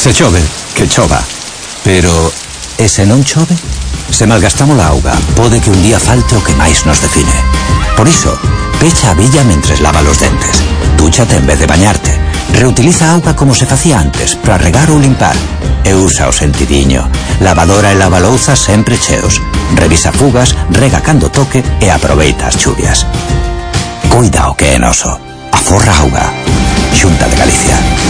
Se chove, que chova. Pero, e se non chove? Se malgastamos a auga, pode que un día falte o que máis nos define. Por iso, pecha a billa mentres lava os dentes. Dúchate en vez de bañarte. Reutiliza a auga como se facía antes, para regar ou limpar. E usa o sentidiño. Lavadora e lavalouzas sempre cheos. Revisa fugas, rega cando toque e aproveita as chuvias. Cuida o que é noso. Aforra auga. Xunta de Galicia.